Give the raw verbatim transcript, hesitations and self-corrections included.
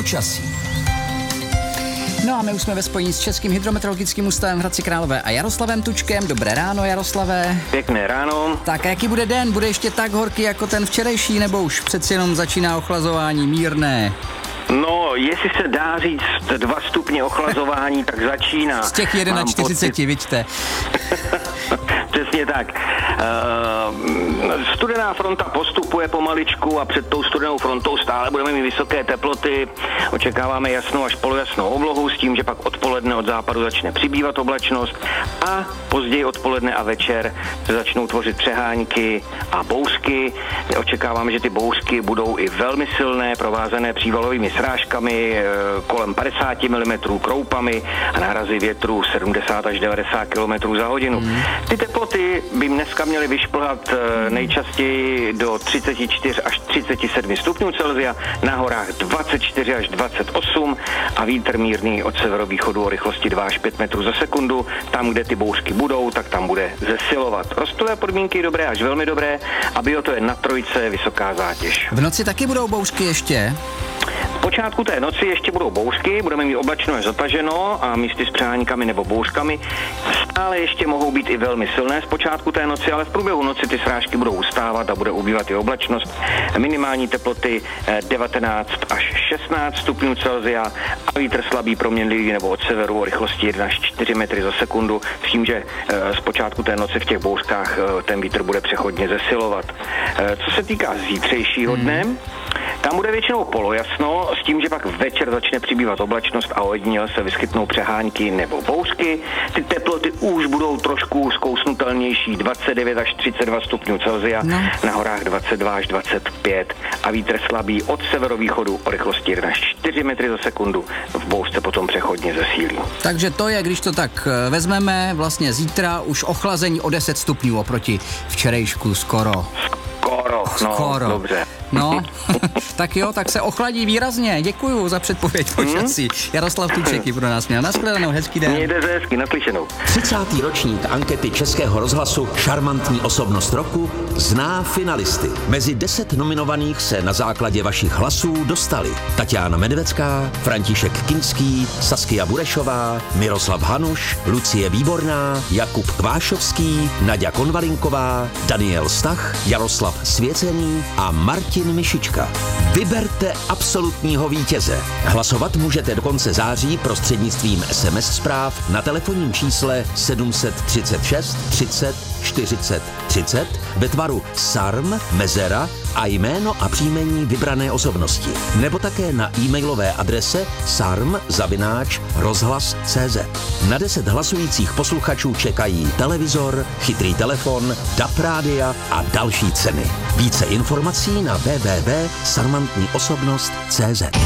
počasí. No a my už jsme ve spojení s Českým hydrometeorologickým ústavem v Hradci Králové a Jaroslavem Tučkem. Dobré ráno, Jaroslave. Pěkné ráno. Tak a jaký bude den? Bude ještě tak horký jako ten včerejší, nebo už přeci jenom začíná ochlazování mírné? No, jestli se dá říct dva stupně ochlazování, tak začíná. Z těch čtyřicet jedna, vidíte. Přesně tak. Uh, studená fronta postupuje pomaličku a před tou studenou frontou stále budeme mít vysoké teploty. Očekáváme jasnou až polojasnou oblohu s tím, že pak odpoledne od západu začne přibývat oblačnost a později odpoledne a večer se začnou tvořit přehánky a bouřky. Očekáváme, že ty bouřky budou i velmi silné, provázené přívalovými srážkami kolem padesát milimetrů, kroupami a nárazy větru sedmdesát až devadesát kilometrů za hodinu. Mm. Ty teploty by dneska měly vyšplhat nejčastěji do třicet čtyři až třicet sedm stupňů Celsia, na horách dvacet čtyři až dvacet osm a vítr mírný od severovýchodu o rychlosti dva až pět metrů za sekundu. Tam, kde ty bouřky budou, tak tam bude zesilovat. Rostové podmínky dobré až velmi dobré a bioto je na trojce vysoká zátěž. V noci taky budou bouřky ještě? V počátku té noci ještě budou bouřky, budeme mít oblačno až zataženo a místy s přeháníkami nebo bouřkami. Stále ještě mohou být i velmi silné z počátku té noci, ale v průběhu noci ty srážky budou ustávat a bude ubývat i oblačnost. Minimální teploty devatenáct až šestnáct stupňů Celsia a vítr slabý proměnlivý nebo od severu o rychlosti jedna až čtyři metry za sekundu. S tím, že z počátku té noci v těch bouřkách ten vítr bude přechodně zesilovat. Co se týká zítřejšího dne, tam bude většinou polojasno, s tím, že pak večer začne přibývat oblačnost a ojediněle se vyskytnou přehánky nebo bouřky. Ty teploty už budou trošku zkousnutelnější, dvacet devět až třicet dva stupňů Celsia, no. Na horách dvacet dva až dvacet pět a vítr slabý od severovýchodu o rychlosti jedna až čtyři metry za sekundu, v bouřce potom přechodně zesílí. Takže to je, když to tak vezmeme, vlastně zítra už ochlazení o deset stupňů oproti včerejšku skoro. Skoro, no, Skoro. Dobře. No, tak jo, tak se ochladí výrazně. Děkuju za předpověď počasí. Mm. Jaroslav Tuček ji pro nás měl. Nashledanou, hezký den. Mějte se hezky, naslyšenou. třicátý ročník ankety Českého rozhlasu Šarmantní osobnost roku zná finalisty. Mezi deset nominovaných se na základě vašich hlasů dostali Tatiana Medvecká, František Kinský, Saskia Burešová, Miroslav Hanuš, Lucie Výborná, Jakub Kvášovský, Naďa Konvalinková, Daniel Stach, Jaroslav Svěcený a Martin Mišička. Vyberte absolutního vítěze. Hlasovat můžete do konce září prostřednictvím es em es zpráv na telefonním čísle sedm set třicet šest třicet čtyřicet třicet ve tvaru S A R M, mezera a jméno a příjmení vybrané osobnosti. Nebo také na e-mailové adrese sarm zavináč rozhlas tečka cé zet. Na deset hlasujících posluchačů čekají televizor, chytrý telefon, D A B rádia a další ceny. Více informací na w w w tečka sarmantní osobnost tečka cé zet.